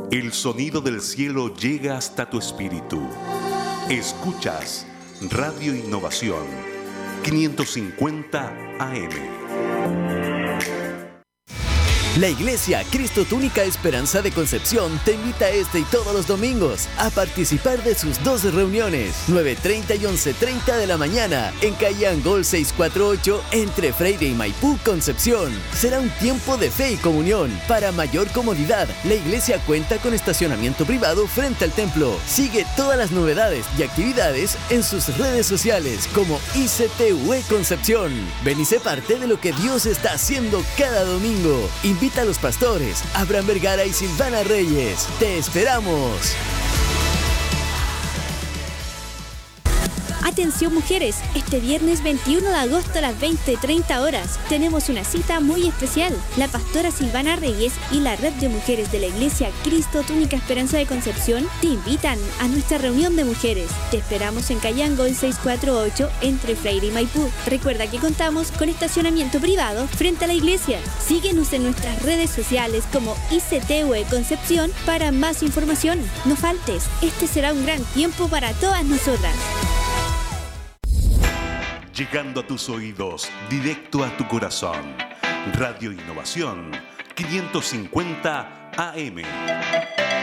El sonido del cielo llega hasta tu espíritu. Escuchas Radio Innovación 550 AM. La Iglesia Cristo Tu Única Esperanza de Concepción te invita este y todos los domingos a participar de sus 2 reuniones, 9:30 y 11:30 de la mañana, en calle Angol 648, entre Freire y Maipú, Concepción. Será un tiempo de fe y comunión. Para mayor comodidad, la iglesia cuenta con estacionamiento privado frente al templo. Sigue todas las novedades y actividades en sus redes sociales como ICTUE Concepción. Ven y sé parte de lo que Dios está haciendo cada domingo. Invita a los pastores, Abraham Vergara y Silvana Reyes. ¡Te esperamos! Atención mujeres, este viernes 21 de agosto a las 20:30 horas tenemos una cita muy especial. La pastora Silvana Reyes y la red de mujeres de la Iglesia Cristo Tu Única Esperanza de Concepción te invitan a nuestra reunión de mujeres. Te esperamos en calle Angol 648 entre Freire y Maipú. Recuerda que contamos con estacionamiento privado frente a la iglesia. Síguenos en nuestras redes sociales como ICTUE Concepción para más información. No faltes, este será un gran tiempo para todas nosotras. Llegando a tus oídos, directo a tu corazón. Radio Innovación 550 AM.